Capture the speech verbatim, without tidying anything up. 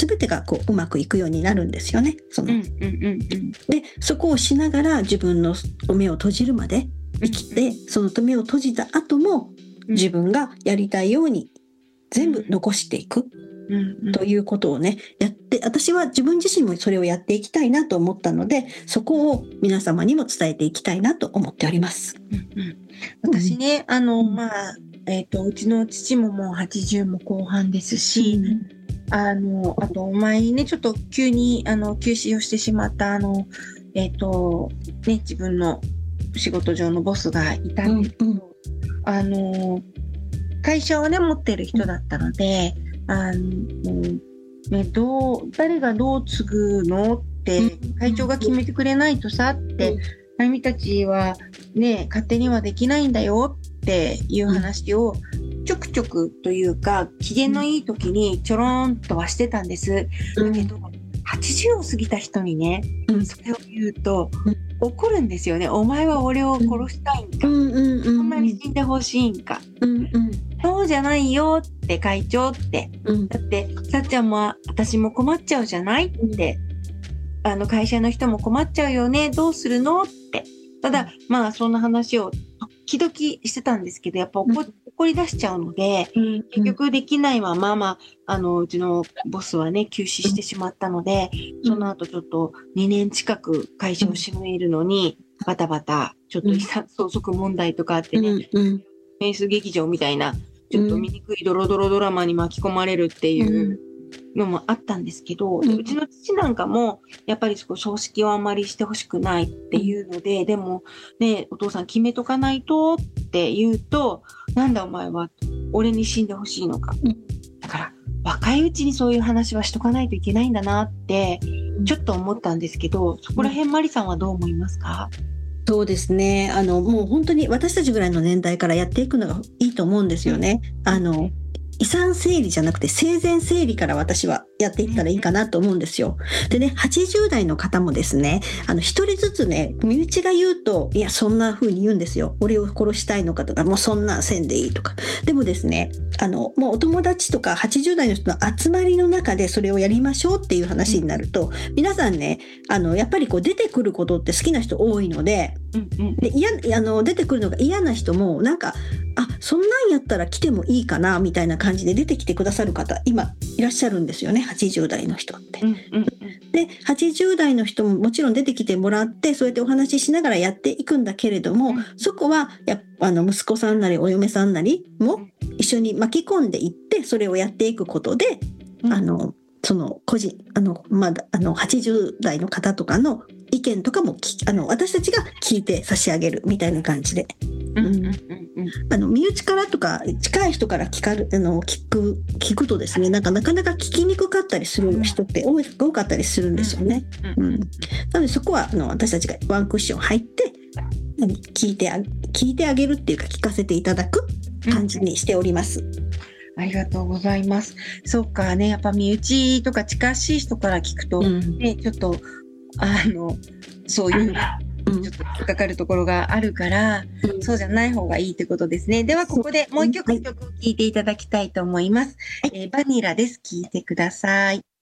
全てがこううまくいくようになるんですよね。その、 うんうんうんうんでそこをしながら自分の目を閉じるまで生きて、その目を閉じた後も自分がやりたいように全部残していくうんうんということをねやって、私は自分自身もそれをやっていきたいなと思ったので、そこを皆様にも伝えていきたいなと思っております。 うんうん私ね、あの、まあ、えっと、うちの父ももうはちじゅうも後半ですし、あの、あと、前にね、ちょっと急に、あの、休止をしてしまった、あの、えっと、ね、自分の仕事上のボスがいたんですけど、 うんうんあの、会社をね、持ってる人だったので、あの、ね、どう、誰がどう継ぐのって、会長が決めてくれないとさって、あゆみたちはね、勝手にはできないんだよっていう話を、ちょくちょくというか、機嫌のいい時にちょろーんとはしてたんです。だけど、はちじゅうを過ぎた人にね、 うんそれを言うと、怒るんですよね。お前は俺を殺したいんか。 うんうんうんそんなに死んでほしいんか。 うんうんそうじゃないよって会長って。 うんだって、さっちゃんも私も困っちゃうじゃないって。あの会社の人も困っちゃうよね。どうするのって。ただ、まあそんな話を時々してたんですけど、やっぱ怒怒り出しちゃうので、 うん結局できないまま、まあ、あの、うちのボスはね、休止してしまったので、その後ちょっとにねん近く会社を占めるのに、バタバタ、ちょっと遺産相続問題とかあってね、 うんうんフェイス劇場みたいな、ちょっと醜いドロドロドラマに巻き込まれるっていうのもあったんですけど、 うんでうちの父なんかも、やっぱりそこ葬式をあんまりしてほしくないっていうので、でもね、お父さん決めとかないとって言うと、なんだお前は、俺に死んでほしいのか。 うんだから、若いうちにそういう話はしとかないといけないんだなって、ちょっと思ったんですけど、そこら辺マリさんはどう思いますか？ そうですね。あの、もう本当に私たちぐらいの年代からやっていくのがいいと思うんですよね。あの、遺産整理じゃなくて生前整理から私はやっていったらいいかなと思うんですよ。でね、はちじゅう代の方もですね、あの、一人ずつね、身内が言うと、いや、そんな風に言うんですよ。俺を殺したいのかとか、もうそんなせんでいいとか。でもですね、あの、もうお友達とかはちじゅう代の人の集まりの中でそれをやりましょうっていう話になると、皆さんね、あの、やっぱりこう出てくることって好きな人多いので、 うんうんで嫌あの出てくるのが嫌な人もなんかあそんなんやったら来てもいいかなみたいな感じで出てきてくださる方今いらっしゃるんですよね、はちじゅう代の人って。 うんうんではちじゅう代の人ももちろん出てきてもらってそうやってお話ししながらやっていくんだけれども、 うんそこはやあの息子さんなりお嫁さんなりも一緒に巻き込んでいってそれをやっていくことで、 うんあのその個人あの、まだあのはちじゅう代の方とかの意見とかもきあの私たちが聞いて差し上げるみたいな感じで、 うんうんうんうんあの身内からとか近い人から聞かるあの聞く聞くとですね、なんかなかなか聞きにくかったりする人って多い多かったりするんですよね。 うんうん、なのでそこはあの私たちがワンクッション入ってあの聞いてあ聞いてあげるっていうか聞かせていただく感じにしております。 ありがとうございます。そうかね、やっぱ身内とか近しい人から聞くと、 うんね、ちょっと、あの、そういう、 うんちょっと引っかかるところがあるから、 うんそうじゃない方がいいってことですね。では、ここでもう一曲はい曲を聴いていただきたいと思います。えーバニラです。聴いてください。